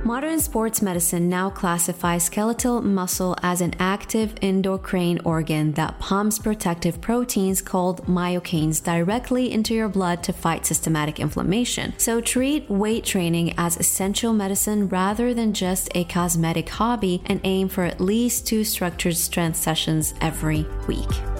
Modern sports medicine now classifies skeletal muscle as an active endocrine organ that pumps protective proteins called myokines directly into your blood to fight systematic inflammation. So treat weight training as essential medicine rather than just a cosmetic hobby, and aim for at least 2 structured strength sessions every week.